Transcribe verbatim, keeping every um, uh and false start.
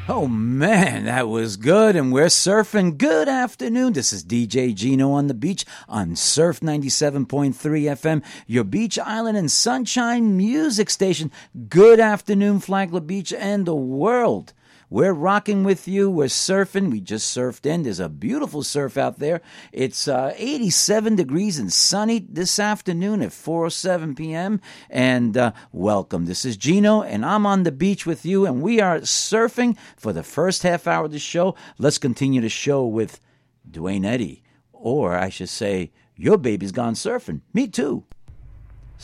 Oh, man, that was good, and we're surfing. Good afternoon. This is D J Gino on the beach on Surf ninety-seven point three F M, your beach island and sunshine music station. Good afternoon, Flagler Beach and the world. We're rocking with you. We're surfing. We just surfed in. There's a beautiful surf out there. It's uh, eighty-seven degrees and sunny this afternoon at four oh seven p.m. And uh, welcome. This is Gino, and I'm on the beach with you, and we are surfing for the first half hour of the show. Let's continue the show with Duane Eddy, or I should say, your baby's gone surfing. Me too.